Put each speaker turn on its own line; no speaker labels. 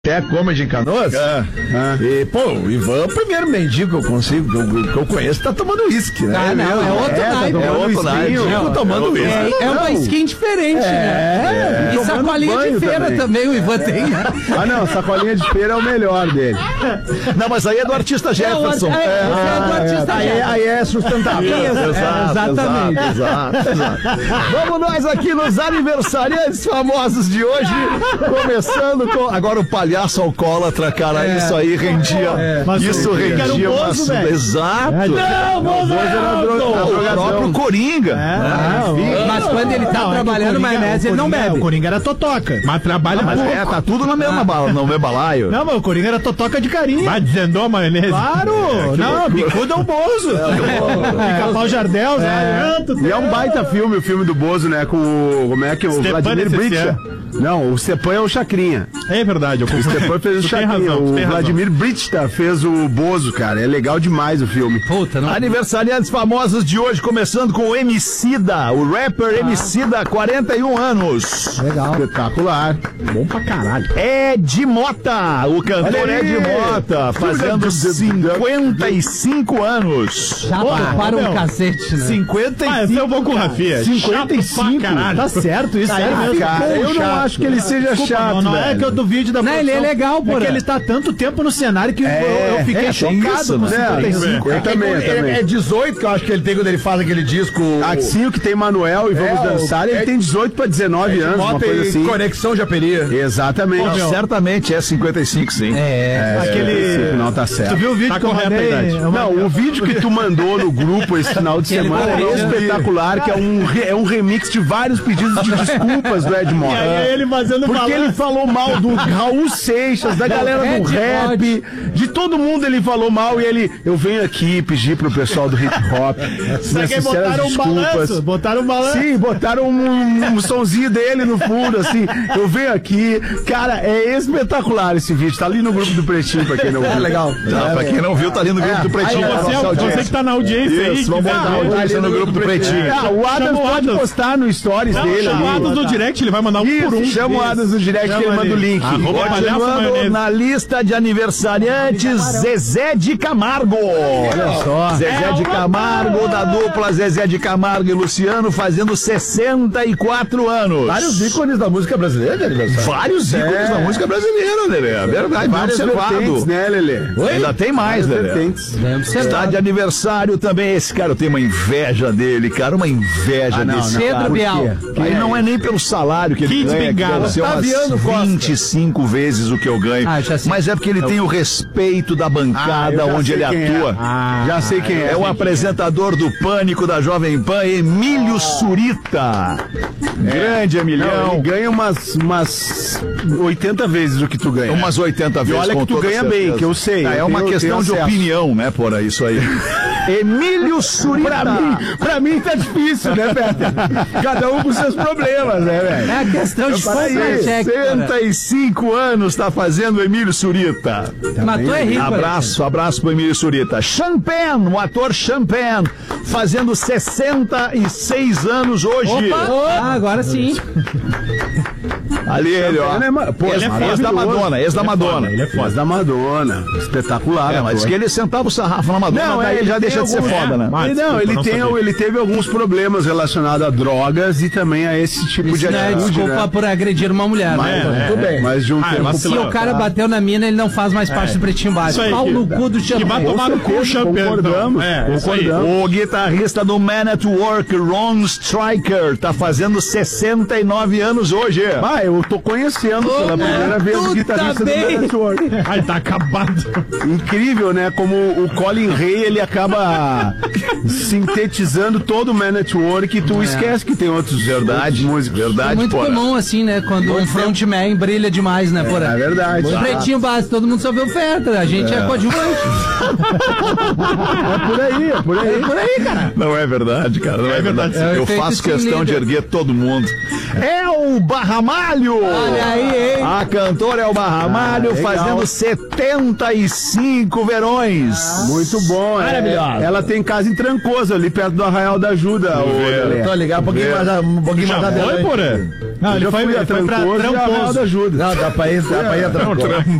Até Comedy em Canoas? E, pô, o Ivan, o primeiro mendigo que eu conheço, tá tomando uísque, né?
Ah, não, é outro naipe.
É outro naipe. Tomando uísque.
É uma skin diferente, né? E sacolinha de feira também o Ivan tem, né?
Ah, não, sacolinha de feira é o melhor dele.
Não, mas aí é do artista Jefferson.
É do artista Jefferson.
Aí é sustentável.
Exatamente.
Exato. Vamos nós aqui nos aniversariantes famosos de hoje, começando com... Agora o palhaço alcoólatra, cara, isso aí rendia. Isso rendia uma... Exato.
Não, Bozo era
o próprio Coringa.
Mas quando ele tá trabalhando maionese, ele não bebe.
O Coringa era totoca, mas trabalha pouco.
Tá tudo na mesma bala, no mesmo balaio.
Não, mas o Coringa era totoca de carinho.
Vai dizendo a maionese.
Claro! Não, bicudo é um Bozo. Pica-pau Jardel,
E é um baita filme, o filme do Bozo, né? Com o... Como é que é? O Vladimir Britscha. Não, o Stepan é o Chacrinha.
É verdade,
o Stepan fez o Chacrinha. O Vladimir Britscha fez o Bozo, cara. É legal demais o filme.
Puta, não. Aniversariantes famosos de hoje, começando com o Emicida, o rapper Emicida, 41 anos.
Legal. Espetacular.
Bom pra caralho.
Ed Mota, o cantor Ed Mota, fazendo 55 anos.
Chato para um cacete, né?
55.
Eu vou com o Rafinha.
55?
Tá certo, isso aí mesmo.
Cara, eu não acho que ele seja chato,
não é que eu duvide da
produção. Ele é legal, pô.
É que ele tá tanto tempo no cenário que eu fiquei chocado com 55.
Eu também.
É 18 que eu acho que ele tem quando ele faz aquele disco.
Assim, o que tem Manuel e Vamos Dançar, ele tem 18 pra 19 anos, uma coisa assim.
Conexão Japeria.
Exatamente.
Certamente é 55, sim.
Aquele... Não, tá certo.
Tu viu o vídeo que eu mandei?
Não, o vídeo que tu mandou no grupo esse final de semana é espetacular, que é um remix de vários pedidos de desculpas do Ed Mota.
E aí ele fazendo
porque ele falou mal do Raul Seixas, da galera do rap, de todo mundo ele falou mal e eu venho aqui pedir pro pessoal do hip hop.
Botaram um balanço.
Sim, botaram um sonzinho dele no fundo, assim. Eu venho aqui. Cara, é espetacular esse vídeo. Tá ali no grupo do Pretinho, pra quem não viu.
Legal. Pra quem não viu, tá ali no grupo do Pretinho.
Você que tá na audiência aí.
Vamos botar ali no grupo do Pretinho.
O Adams pode postar no stories dele.
Chama o Adams no direct, ele vai mandar um por um.
Chama o Adams no direct que ele manda o link.
Continuando na lista de aniversariantes, Zezé de Camargo.
Olha só.
Zezé de Camargo, da dupla Zezé de Camargo e Luciano, fazendo 64 anos.
Vários ícones da música brasileira de aniversário.
Vários ícones da música brasileira, Lelê. É verdade,
vários vertentes, né, Lelê?
Ainda tem mais, Lelê. Está de aniversário também esse cara. Eu tenho uma inveja dele, cara. Uma inveja desse cara.
Pedro Bial.
Aí não é nem pelo salário que ele ganha, que deve ser umas 25 vezes o que eu ganho. Mas é porque ele tem o respeito da bancada onde ele atua.
Já sei quem é.
É o apresentador do Pânico da Jovem Pan, Emílio Surita. Grande Emilhão.
Ele ganha umas 80 vezes o que tu ganha.
Umas 80 vezes.
E olha que tu ganha bem, que eu sei.
É uma questão de opinião, né, por aí, isso aí. Emílio Surita.
Pra mim tá difícil, né, Peter? Cada um com seus problemas, né, velho?
É a questão de
65 anos tá fazendo o Emílio Surita.
Mas tu é rico.
Abraço pro Emílio Surita. Champagne, o ator Champagne, fazendo 66 anos hoje.
Opa! Agora sim.
Ali ele, ó. Ex da Madonna.
Ele é foda. Ex da Madonna. Espetacular.
Mas que ele sentava o sarrafo na Madonna, daí ele já deixa de ser foda, né?
Ele teve alguns problemas relacionados a drogas e também a esse tipo de atitude.
Desculpa por agredir uma mulher.
Tudo bem. Mas de um tempo...
Se o cara bateu na mina, ele não faz mais parte do Pretinho Básico. Pau no cu do Champagne.
Que vai tomar no cu o Champagne.
Concordamos.
O guitarrista do Man at Work, Ron Stryker, tá fazendo 69 anos hoje.
Eu tô conhecendo pela primeira vez o guitarrista do Man at Work.
Ai, tá acabado.
Incrível, né? Como o Colin Hay, ele acaba sintetizando todo o Man at Work e tu esquece que tem outros músicos.
É muito comum, assim, né? Quando um frontman brilha demais, né, porra?
É verdade.
O Pretinho Básico, todo mundo só vê oferta. A gente é coadjuvante.
É por aí, cara.
Não é verdade, cara. Não é verdade. Eu faço questão de erguer todo mundo. É o Barramalho
Ramalho.
Olha aí, hein?
A cantora Elba Ramalho fazendo 75 verões.
Muito bom.
Maravilhosa.
Ela tem casa em Trancoso, ali perto do Arraial da Ajuda.
Tô ligado, um pouquinho mais
Já
adiante.
foi, porra?
Não, ele foi pra
Trancoso e Arraial
Tramposo.
da Ajuda.
Não, dá pra ir a Trancoso.